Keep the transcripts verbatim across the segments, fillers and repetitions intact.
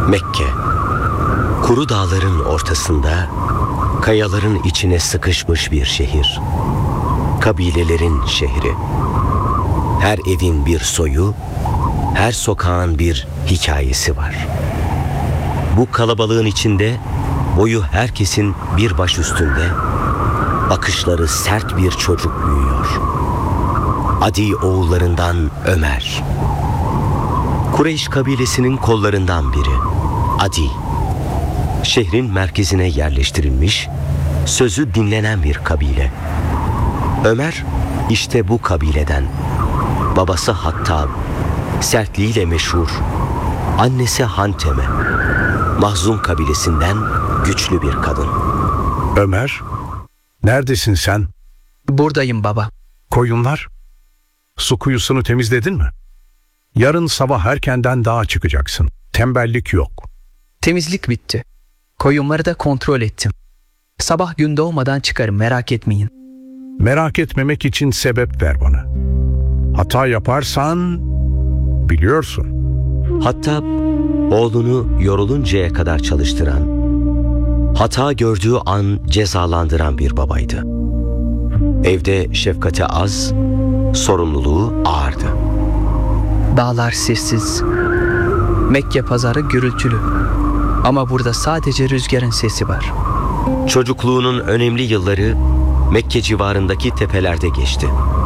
Mekke, kuru dağların ortasında, kayaların içine sıkışmış bir şehir. Kabilelerin şehri. Her evin bir soyu, her sokağın bir hikayesi var. Bu kalabalığın içinde boyu herkesin bir baş üstünde, bakışları sert bir çocuk büyüyor. Adi oğullarından Ömer. Kureyş kabilesinin kollarından biri. Adi. Şehrin merkezine yerleştirilmiş, sözü dinlenen bir kabile. Ömer işte bu kabileden. Babası Hattab, sertliğiyle meşhur. Annesi Hanteme, Mahzum kabilesinden güçlü bir kadın. Ömer, neredesin sen? Buradayım baba. Koyunlar? Su kuyusunu temizledin mi? Yarın sabah erkenden dağa çıkacaksın. Tembellik yok. Temizlik bitti. Koyunları da kontrol ettim. Sabah gün doğmadan çıkarım, merak etmeyin. Merak etmemek için sebep ver bana. Hata yaparsan biliyorsun. Hattab, oğlunu yoruluncaya kadar çalıştıran, hata gördüğü an cezalandıran bir babaydı. Evde şefkati az, sorumluluğu ağırdı. Dağlar sessiz. Mekke pazarı gürültülü. Ama burada sadece rüzgarın sesi var. Çocukluğunun önemli yılları Mekke civarındaki tepelerde geçti.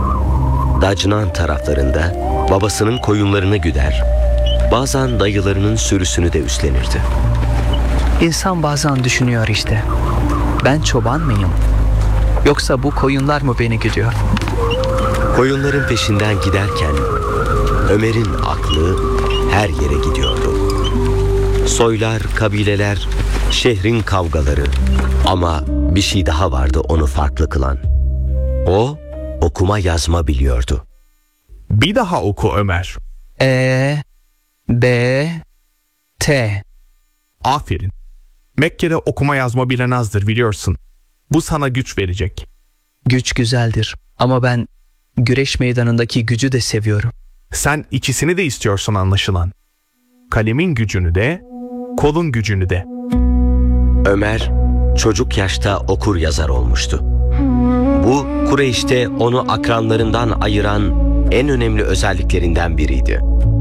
Dacnan taraflarında babasının koyunlarını güder, bazen dayılarının sürüsünü de üstlenirdi. İnsan bazen düşünüyor işte. Ben çoban mıyım? Yoksa bu koyunlar mı beni güdüyor? Koyunların peşinden giderken Ömer'in aklı her yere gidiyordu. Soylar, kabileler, şehrin kavgaları. Ama bir şey daha vardı onu farklı kılan. O okuma yazma biliyordu. Bir daha oku Ömer. E, B, T. Aferin. Mekke'de okuma yazma bilen azdır biliyorsun. Bu sana güç verecek. Güç güzeldir ama ben güreş meydanındaki gücü de seviyorum. Sen ikisini de istiyorsun anlaşılan. Kalemin gücünü de, kolun gücünü de. Ömer çocuk yaşta okur yazar olmuştu. Bu Kureyş'te onu akranlarından ayıran en önemli özelliklerinden biriydi.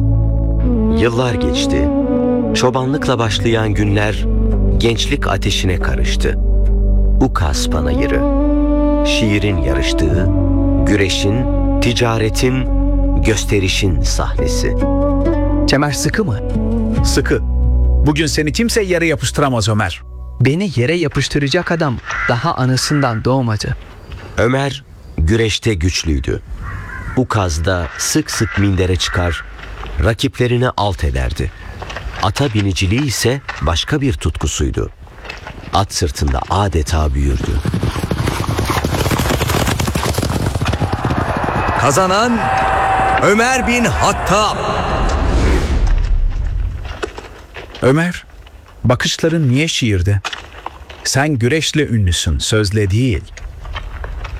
Yıllar geçti. Çobanlıkla başlayan günler gençlik ateşine karıştı. Ukaz panayırı, şiirin yarıştığı, güreşin, ticaretin, gösterişin sahnesi. Kemer sıkı mı? Sıkı. Bugün seni kimse yere yapıştıramaz Ömer. Beni yere yapıştıracak adam daha anasından doğmadı. Ömer güreşte güçlüydü. Ukaz'da sık sık mindere çıkar, rakiplerini alt ederdi. Ata biniciliği ise başka bir tutkusuydu. At sırtında adeta büyürdü. Kazanan Ömer bin Hattab. Ömer, bakışların niye şiirde? Sen güreşle ünlüsün, sözle değil.